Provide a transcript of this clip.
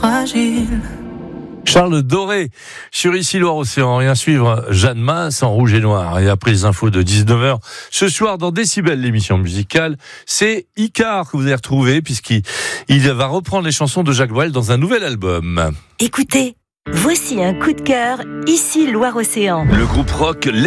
fragile. Charles Doré sur Ici Loire-Océan. Et à suivre Jeanne Masse en rouge et noir. Et après les infos de 19h, ce soir dans Décibel, l'émission musicale, c'est Icare que vous avez retrouvé puisqu'il va reprendre les chansons de Jacques Brel dans un nouvel album. Écoutez, voici un coup de cœur, Ici Loire-Océan. Le groupe rock